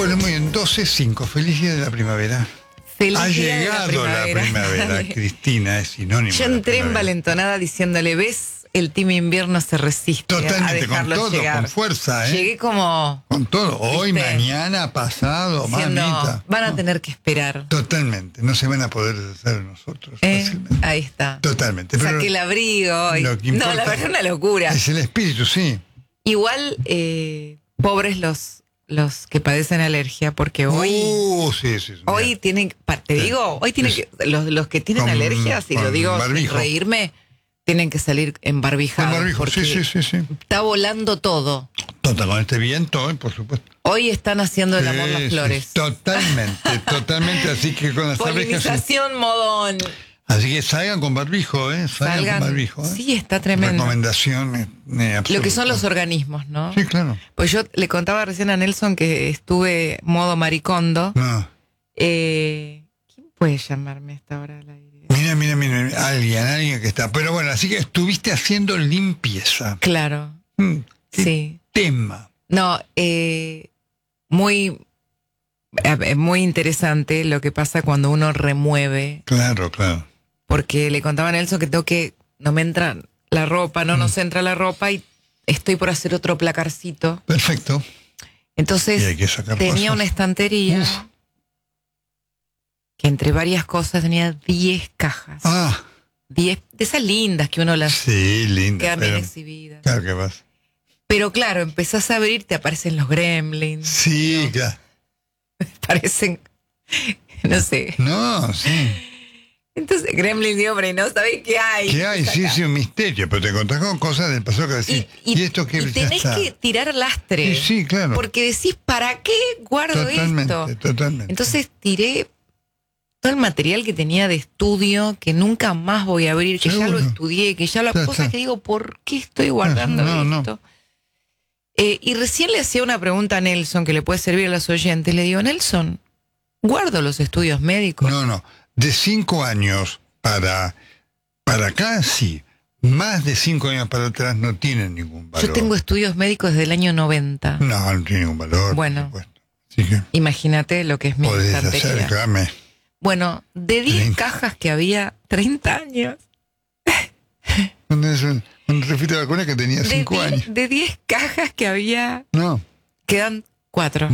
Bueno, muy bien, 12:05. Feliz día de la primavera. Feliz Ha día de llegado la primavera. Cristina es sinónimo. Yo entré envalentonada diciéndole, ¿ves? El team invierno se resiste a Totalmente, con dejarlo todo, llegar. con fuerza, ¿eh? Llegué como... Con todo. Hoy, ¿viste? mañana, pasado, Diciendo, mamita. van a tener que esperar. Totalmente. No se van a poder hacer nosotros fácilmente. Ahí está. Totalmente. Pero Saqué el abrigo. lo que No, importa la verdad es una locura. es el espíritu, sí. Igual, pobres los que padecen alergia, porque hoy... Sí. Hoy tienen, te digo, hoy tienen que, los que tienen Con- alergias, y lo con digo sin barbijo. reírme, tienen que salir embarbijados. Con barbijo, porque sí. está volando todo. Total, con este viento, por supuesto. Hoy están haciendo el amor las Sí, flores. Totalmente. Así que con las abejas. Polinización modón. Así que salgan con barbijo, Salgan con barbijo, Sí, está tremendo. Recomendación absoluta. Lo que son los organismos, ¿no? Sí, claro. Pues yo le contaba recién a Nelson que estuve modo maricondo. No. ¿Quién puede llamarme a esta hora al aire? Mira, alguien que está. Pero bueno, así que estuviste haciendo limpieza. Claro. ¿Qué Sí. tema? No, muy interesante lo que pasa cuando uno remueve. Claro. Porque le contaba a Nelson que no me entra la ropa, no nos entra la ropa y estoy por hacer otro placarcito. Perfecto. Entonces Y hay que sacar tenía cosas. una estantería que entre varias cosas tenía 10 cajas. 10 de esas lindas que uno las Sí, linda. quedan bien pero- exhibidas. Claro que vas. Pero claro, empezás a abrir, te aparecen los gremlins. Sí, claro. Parecen, no sé. No, sí. Entonces, gremlins, digo, pero no sabés qué hay. ¿Qué hay? Sí, un misterio. Pero te encontrás con cosas del pasado que decís. ¿Y esto qué? Y Ya tenés está. que tirar lastre. Sí, claro. Porque decís, ¿para qué guardo esto? Totalmente. Entonces tiré todo el material que tenía de estudio, que nunca más voy a abrir, que ya Seguro. lo estudié, que ya las Ya cosas está. que digo, ¿por qué estoy guardando No. esto? Y recién le hacía una pregunta a Nelson que le puede servir a los oyentes. Le digo, Nelson, ¿guardo los estudios médicos? No. De 5 años para acá, sí. Más de 5 años para atrás no tienen ningún valor. Yo tengo estudios médicos desde el año 90. No tiene ningún valor. Bueno. Por supuesto. Así que Imagínate lo que es mi podés estantería. acercarme. Bueno, de 10 30. cajas que había, 30 años. Cuando te fuiste a la vacuna que tenía 5 años. De 10 cajas que había, No. quedan 4.